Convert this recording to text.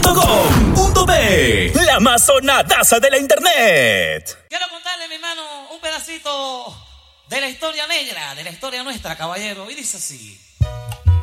Play.com.be, la más sonadaza de la internet. Quiero contarle, mi hermano, un pedacito de la historia negra, de la historia nuestra, caballero. Y dice así.